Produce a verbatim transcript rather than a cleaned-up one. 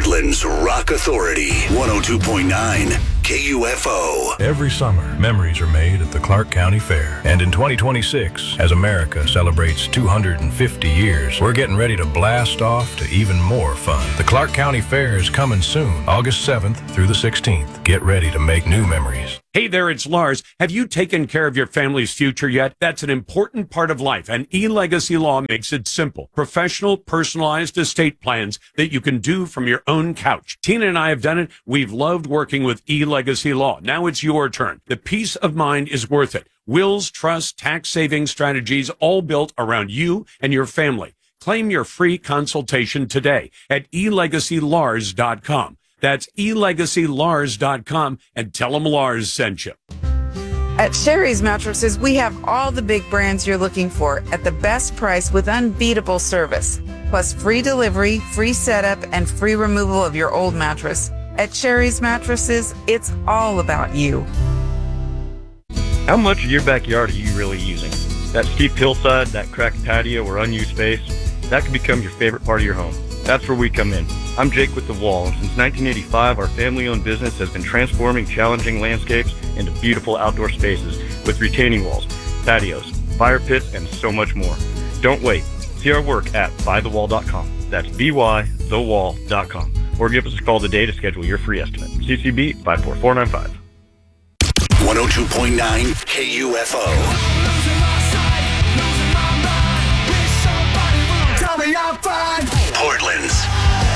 Portland's Rock Authority, one oh two point nine K U F O. Every summer, memories are made at the Clark County Fair. And in twenty twenty-six, as America celebrates two hundred fifty years, we're getting ready to blast off to even more fun. The Clark County Fair is coming soon, August seventh through the sixteenth. Get ready to make new memories. Hey there, it's Lars. Have you taken care of your family's future yet? That's an important part of life, and eLegacy Law makes it simple. Professional, personalized estate plans that you can do from your own couch. Tina and I have done it. We've loved working with eLegacy Law. Now it's your turn. The peace of mind is worth it. Wills, trusts, tax-saving strategies, all built around you and your family. Claim your free consultation today at e legacy lars dot com. That's e legacy lars dot com, and tell them Lars sent you. At Sherry's Mattresses, we have all the big brands you're looking for at the best price with unbeatable service. Plus free delivery, free setup, and free removal of your old mattress. At Sherry's Mattresses, it's all about you. How much of your backyard are you really using? That steep hillside, that cracked patio, or unused space, that can become your favorite part of your home. That's where we come in. I'm Jake with The Wall, and since nineteen eighty-five, our family-owned business has been transforming challenging landscapes into beautiful outdoor spaces with retaining walls, patios, fire pits, and so much more. Don't wait. See our work at buy the wall dot com. That's B Y the wall dot com. Or give us a call today to schedule your free estimate. C C B five four four nine five. one oh two point nine K U F O. Portland's